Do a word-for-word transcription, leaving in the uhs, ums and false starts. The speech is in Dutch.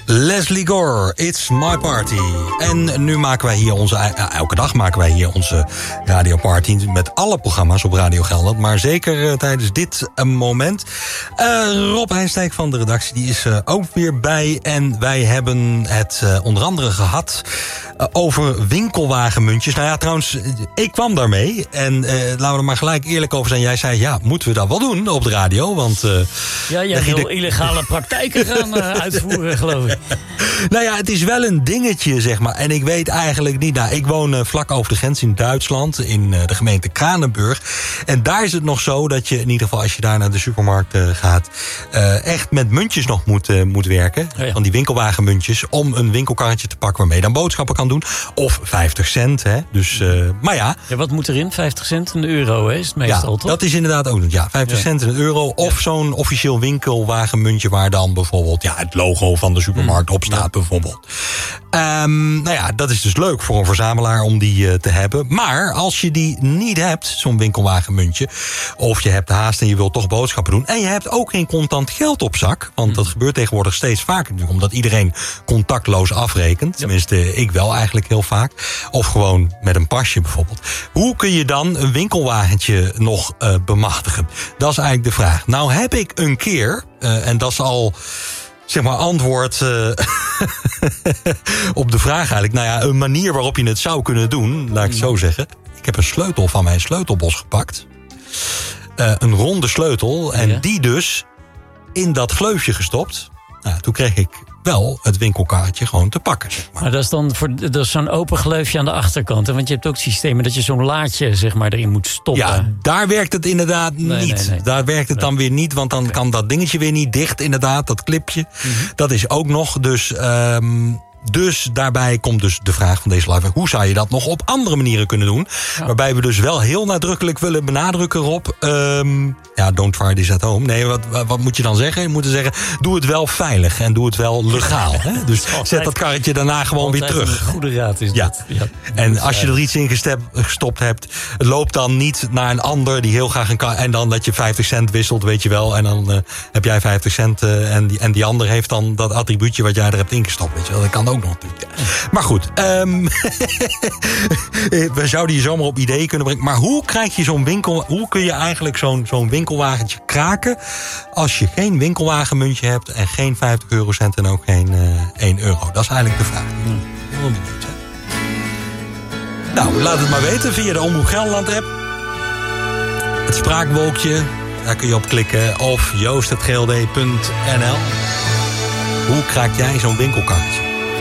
Leslie Gore, It's My Party. En nu maken wij hier onze... Elke dag maken wij hier onze radioparty met alle programma's op Radio Gelderland. Maar zeker uh, tijdens dit uh, moment. Uh, Rob Heijstijk van de redactie, die is uh, ook weer bij. En wij hebben het uh, onder andere gehad uh, over winkelwagenmuntjes. Nou ja, trouwens, ik kwam daarmee. En uh, laten we er maar gelijk eerlijk over zijn. Jij zei, ja, moeten we dat wel doen op de radio? Want... Uh, ja, jij wil de... illegale praktijken gaan uh, uitvoeren, geloof ik. Nou ja, het is wel een dingetje, zeg maar. En ik weet eigenlijk niet... Nou, ik woon uh, vlak over de grens in Duitsland, in uh, de gemeente Kranenburg. En daar is het nog zo dat je, in ieder geval als je daar naar de supermarkt uh, gaat... Uh, echt met muntjes nog moet, uh, moet werken. Oh ja. Van die winkelwagenmuntjes, om een winkelkarretje te pakken waarmee je dan boodschappen kan doen. Of vijftig cent, hè. Dus, uh, maar ja... Ja, wat moet erin? vijftig cent, een euro, hè? Is het meestal, ja, toch? Dat is inderdaad ook... Ja, vijftig ja. cent en een euro. Of ja. zo'n officieel winkelwagenmuntje waar dan bijvoorbeeld... Ja, het logo van de supermarkt op staat, ja. bijvoorbeeld. Um, nou ja, dat is dus leuk voor een verzamelaar om die uh, te hebben. Maar als je die niet hebt, zo'n winkelwagenmuntje... of je hebt haast en je wilt toch boodschappen doen... en je hebt ook geen contant geld op zak... want mm. dat gebeurt tegenwoordig steeds vaker natuurlijk... omdat iedereen contactloos afrekent. Ja. Tenminste, ik wel eigenlijk heel vaak. Of gewoon met een pasje bijvoorbeeld. Hoe kun je dan een winkelwagentje nog uh, bemachtigen? Dat is eigenlijk de vraag. Nou heb ik een keer, uh, en dat is al... zeg maar antwoord uh, op de vraag eigenlijk. Nou ja, een manier waarop je het zou kunnen doen, laat ik het zo zeggen. Ik heb een sleutel van mijn sleutelbos gepakt. Uh, een ronde sleutel. En ja. die dus in dat gleufje gestopt. Nou, toen kreeg ik wel het winkelkaartje gewoon te pakken. Zeg maar. Maar dat is dan voor, dat is zo'n open gleufje aan de achterkant. Hè? Want je hebt ook systemen dat je zo'n laadje zeg maar, erin moet stoppen. Ja, daar werkt het inderdaad nee, niet. Nee, nee. Daar werkt het nee. dan weer niet, want dan okay. kan dat dingetje weer niet dicht. Inderdaad, dat clipje. Mm-hmm. Dat is ook nog. Dus, um, dus daarbij komt dus de vraag van deze live. Hoe zou je dat nog op andere manieren kunnen doen? Ja. Waarbij we dus wel heel nadrukkelijk willen benadrukken, Rob. Um, ja, don't try this at home. Nee, wat, wat moet je dan zeggen? Je moet zeggen, doe het wel veilig en doe het wel legaal. Hè? Dus zet dat karretje daarna gewoon weer terug. Een goede raad is ja. dat. Ja. En als je er iets in gestopt hebt, loop dan niet naar een ander die heel graag een kar... en dan dat je vijftig cent wisselt, weet je wel. En dan uh, heb jij vijftig cent uh, en, die, en die ander heeft dan dat attribuutje wat jij er hebt ingestopt. Weet je wel. Dat kan ook nog natuurlijk. Maar goed, um, we zouden je zomaar op ideeën kunnen brengen. Maar hoe krijg je zo'n winkel... hoe kun je eigenlijk zo'n, zo'n winkelwagentje kraken... als je geen winkelwagenmuntje hebt... en geen vijftig eurocent en ook geen uh, één euro? Dat is eigenlijk de vraag. Hmm. Heel benieuwd, hè? Nou, laat het maar weten via de Omroep Gelderland app. Het spraakwolkje, daar kun je op klikken. Of joost punt g l d punt n l. Hoe kraak jij zo'n winkelkaartje?